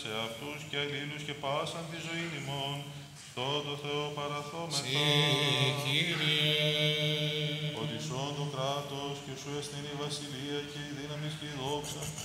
σε αυτούς και αλλήλους και πάσαν τη ζωή ημών, στο το Θεό παραθόμεθα. Συ, Κύριε. Ότι σών το κράτος και σου εστίν η βασιλεία και η δύναμη και η δόξα